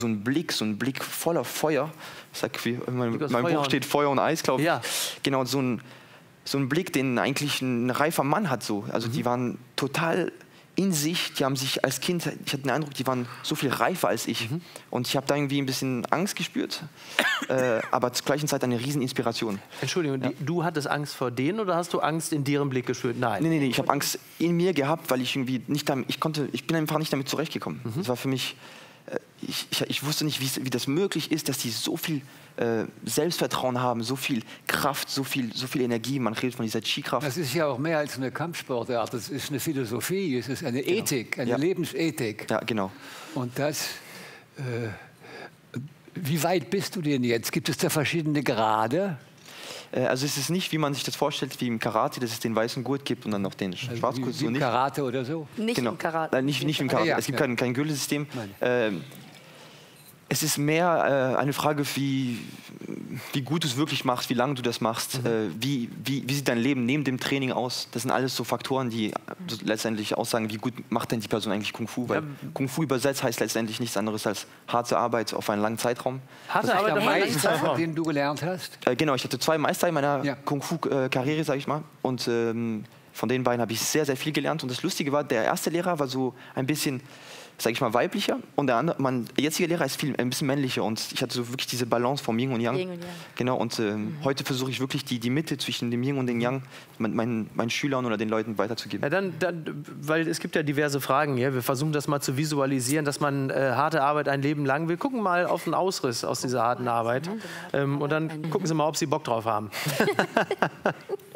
so ein Blick voller Feuer. Sag, wie in meinem Buch steht Feuer und Eis, glaube ich. Ja. Genau, so ein Blick, den eigentlich ein reifer Mann hat. So. Also die waren total in sich, die haben sich als Kind, ich hatte den Eindruck, die waren so viel reifer als ich. Und ich habe da irgendwie ein bisschen Angst gespürt, aber zur gleichen Zeit eine riesen Inspiration. Entschuldigung, ja. Du hattest Angst vor denen oder hast du Angst in deren Blick gespürt? Nein. Nee, ich habe Angst in mir gehabt, weil ich irgendwie nicht damit, ich bin einfach nicht damit zurechtgekommen. Das war für mich, ich wusste nicht, wie das möglich ist, dass die so viel Selbstvertrauen haben, so viel Kraft, so viel Energie. Man redet von dieser Chi-Kraft. Das ist ja auch mehr als eine Kampfsportart. Das ist eine Philosophie, es ist eine Ethik, eine Lebensethik. Ja, genau. Und das, wie weit bist du denn jetzt? Gibt es da verschiedene Grade? Also es ist nicht, wie man sich das vorstellt, wie im Karate, dass es den weißen Gurt gibt und dann noch den Schwarzgurt. Wie im Karate oder so? Nicht im Karate. Nein, nicht im Karate. Es gibt kein Gürtelsystem. Es ist mehr eine Frage, wie gut du es wirklich machst, wie lange du das machst, wie sieht dein Leben neben dem Training aus. Das sind alles so Faktoren, die letztendlich aussagen, wie gut macht denn die Person eigentlich Kung Fu. Weil Kung Fu übersetzt heißt letztendlich nichts anderes als harte Arbeit auf einen langen Zeitraum. Harte Arbeit auf einen langen Zeitraum, den du gelernt hast? Genau, ich hatte 2 Meister in meiner Kung Fu-Karriere, sage ich mal. Und von den beiden habe ich sehr, sehr viel gelernt. Und das Lustige war, der erste Lehrer war so ein bisschen, sage ich mal, weiblicher und der andere, mein jetziger Lehrer ist ein bisschen männlicher und ich hatte so wirklich diese Balance vom Yin und Yang. Genau, und heute versuche ich wirklich die Mitte zwischen dem Yin und dem Yang meinen Schülern oder den Leuten weiterzugeben. Ja, weil es gibt ja diverse Fragen hier. Wir versuchen das mal zu visualisieren, dass man harte Arbeit ein Leben lang. Wir gucken mal auf einen Ausriss aus dieser harten Arbeit und dann gucken Sie mal, ob Sie Bock drauf haben.